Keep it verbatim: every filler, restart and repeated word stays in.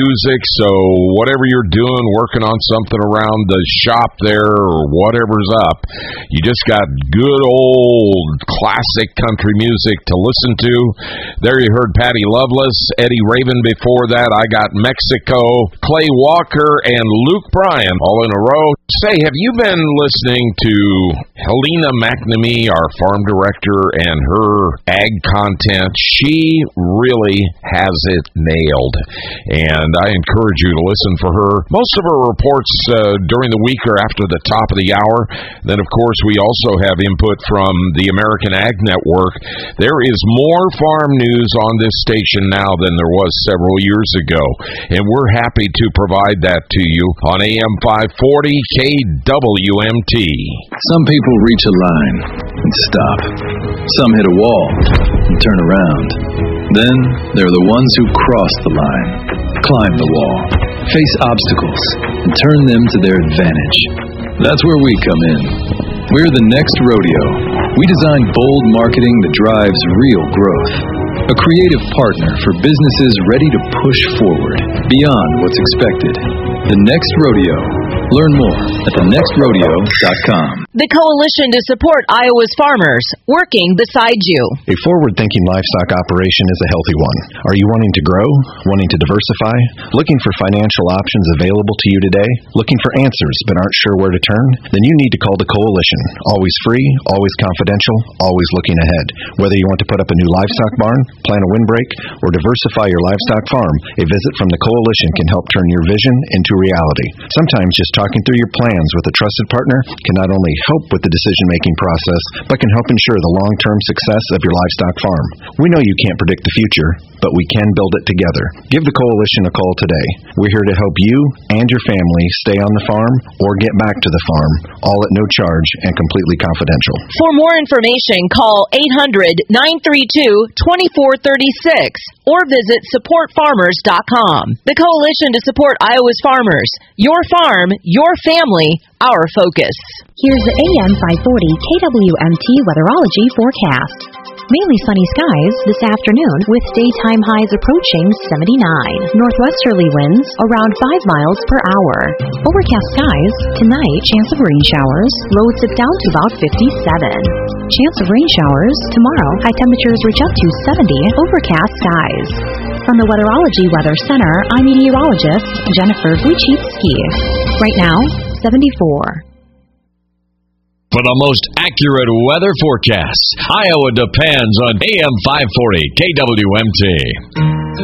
music, so whatever you're doing, working on something around the shop there or whatever's up, you just got good old classic country music to listen to. There you heard Patty Loveless, Eddie Raven before that. I got Mexico, Clay Walker, and Luke Bryan all in a row. Say, have you been listening to Helena McNamee, our farm director, and her ag content? She really has it nailed, and I encourage you to listen for her. Most of her reports uh, during the week are after the top of the hour. Then, of course, we also have input from the American Ag Network. There is more farm news on this station now than there was several years ago, and we're happy to provide that to you on A M five forty K W M T. Some people reach a line and stop. Some hit a wall and turn around. Then there are the ones who cross the line, climb the wall, face obstacles, and turn them to their advantage. That's where we come in. We're the next rodeo. We design bold marketing that drives real growth. A creative partner for businesses ready to push forward beyond what's expected. The Next Rodeo. Learn more at the next rodeo dot com. The Coalition to Support Iowa's Farmers, working beside you. A forward-thinking livestock operation is a healthy one. Are you wanting to grow? Wanting to diversify? Looking for financial options available to you today? Looking for answers but aren't sure where to turn? Then you need to call the Coalition. Always free, always confidential, always looking ahead. Whether you want to put up a new livestock barn, plan a windbreak, or diversify your livestock farm, a visit from the Coalition can help turn your vision into reality. Sometimes just talking through your plans with a trusted partner can not only help with the decision-making process, but can help ensure the long-term success of your livestock farm. We know you can't predict the future, but we can build it together. Give the Coalition a call today. We're here to help you and your family stay on the farm or get back to the farm, all at no charge and completely confidential. For more information, call eight hundred, nine three two, two four three six or visit support farmers dot com. The Coalition to Support Iowa's Farmers. Your farm, your family, our focus. Here's the A M five forty K W M T Weatherology forecast. Mainly sunny skies this afternoon with daytime highs approaching seventy-nine. Northwesterly winds around five miles per hour. Overcast skies tonight, chance of rain showers. Lows dip down to about fifty-seven. Chance of rain showers tomorrow. High temperatures reach up to seventy. Overcast skies. From the Weatherology Weather Center, I'm meteorologist Jennifer Wojcicki. Right now, seventy-four. For the most accurate weather forecasts, Iowa depends on A M five forty K W M T.